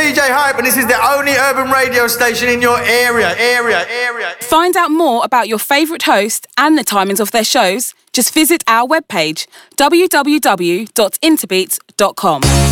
DJ Hype, and this is the only urban radio station in your area. Find out more about your favourite host and the timings of their shows. Just visit our webpage, www.interbeats.com.